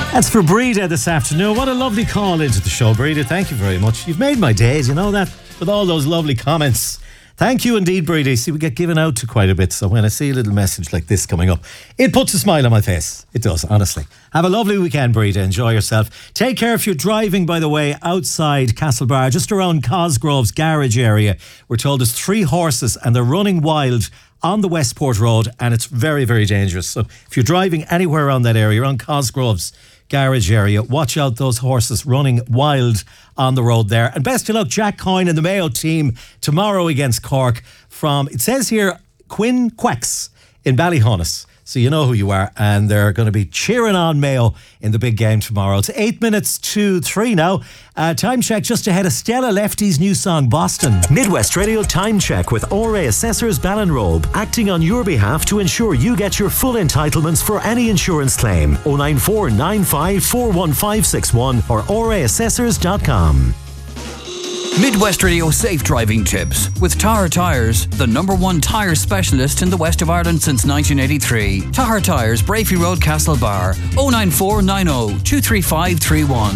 That's for Breda this afternoon. What a lovely call into the show, Breda. Thank you very much. You've made my days, you know that, with all those lovely comments. Thank you indeed, Breda. See, we get given out to quite a bit, so when I see a little message like this coming up, it puts a smile on my face. It does, honestly. Have a lovely weekend, Breda. Enjoy yourself. Take care if you're driving, by the way, outside Castlebar, just around Cosgrove's garage area. We're told there's 3 horses and they're running wild on the Westport Road, and it's very, very dangerous. So if you're driving anywhere around that area, around Cosgrove's garage area, watch out, those horses running wild on the road there. And best of luck, Jack Coyne and the Mayo team tomorrow against Cork from, it says here, Quinn Quecks in Ballyhonus. So you know who you are, and they're going to be cheering on Mayo in the big game tomorrow. It's 8 minutes to 3 now. Time check just ahead of Stella Lefty's new song, Boston. Midwest Radio Time Check with ORA Assessors Ballinrobe, acting on your behalf to ensure you get your full entitlements for any insurance claim. 094 95 41561 or oraassessors.com. Midwest Radio Safe Driving Tips with Tahar Tyres, the #1 tyre specialist in the west of Ireland since 1983. Tahar Tyres, Brafey Road, Castlebar, 09490 23531.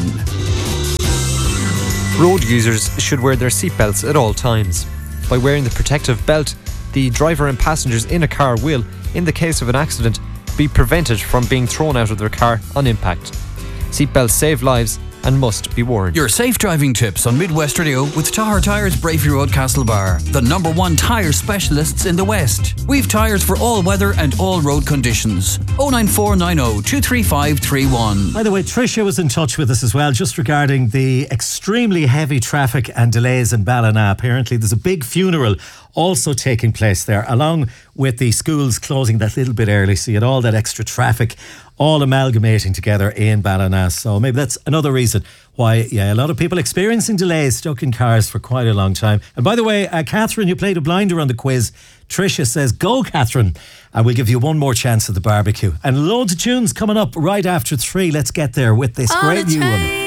Road users should wear their seatbelts at all times. By wearing the protective belt, the driver and passengers in a car will, in the case of an accident, be prevented from being thrown out of their car on impact. Seatbelts save lives and must be worn. Your safe driving tips on Midwest Radio with Tahar Tyres, Brafey Road, Castlebar, the #1 tyre specialists in the West. We've tyres for all weather and all road conditions. 09490 23531. By the way, Tricia was in touch with us as well, just regarding the extremely heavy traffic and delays in Ballina. Apparently there's a big funeral also taking place there, along with the schools closing that little bit early, so you had all that extra traffic all amalgamating together in Ballina. So maybe that's another reason why, a lot of people experiencing delays, stuck in cars for quite a long time. And by the way, Catherine, you played a blinder on the quiz. Tricia says, go Catherine, and we'll give you one more chance at the barbecue. And loads of tunes coming up right after 3. Let's get there with this great new one.